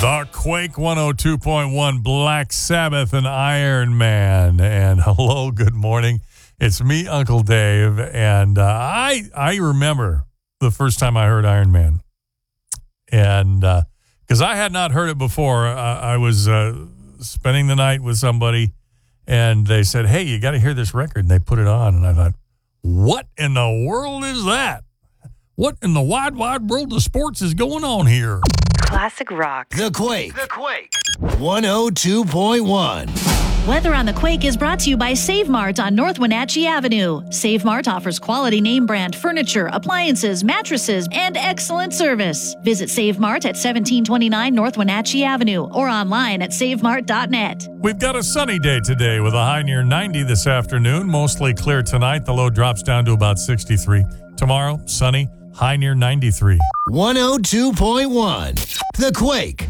The Quake 102.1, Black Sabbath, and Iron Man. And hello, good morning. It's me, Uncle Dave, and I remember the first time I heard Iron Man. And because I had not heard it before, I was spending the night with somebody, and they said, hey, you got to hear this record, and they put it on, and I thought, what in the world is that? What in the wide world of sports is going on here? Classic rock. The Quake. 102.1. Weather on the Quake is brought to you by Save Mart on North Wenatchee Avenue. Save Mart offers quality name brand furniture, appliances, mattresses, and excellent service. Visit Save Mart at 1729 North Wenatchee Avenue or online at savemart.net. We've got a sunny day today with a high near 90 this afternoon. Mostly clear tonight. The low drops down to about 63. Tomorrow, sunny, high near 93. 102.1. The Quake.